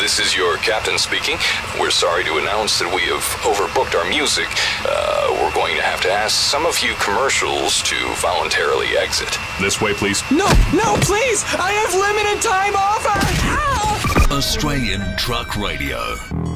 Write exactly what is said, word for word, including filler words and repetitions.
This is your captain speaking. We're sorry to announce that we have overbooked our music. Uh, we're going to have to ask some of you commercials to voluntarily exit. This way, please. No, no, please! I have limited time offer! Ow! Australian Truck Radio.